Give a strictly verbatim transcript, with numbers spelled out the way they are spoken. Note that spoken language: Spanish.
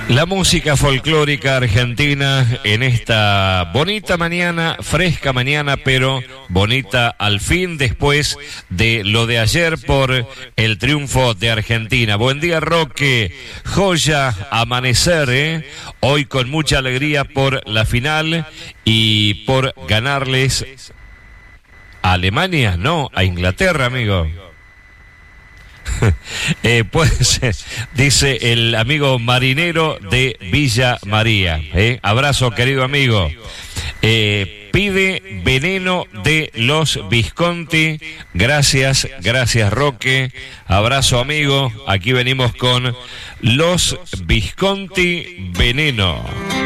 La música folclórica argentina en esta bonita mañana, fresca mañana, pero bonita al fin después de lo de ayer por el triunfo de Argentina. Buen día, Roque, joya amanecer, ¿eh? Hoy con mucha alegría por la final y por ganarles a Alemania, no, a Inglaterra, amigo. eh, pues dice el amigo marinero de Villa María, eh. Abrazo, querido amigo. eh, pide veneno de los Visconti. Gracias, gracias, Roque. Abrazo, amigo. Aquí venimos con los Visconti Veneno.